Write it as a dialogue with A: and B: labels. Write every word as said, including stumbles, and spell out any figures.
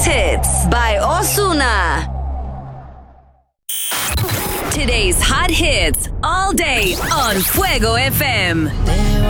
A: Greatest Hits by Ozuna. Today's hot hits all day on Fuego F M.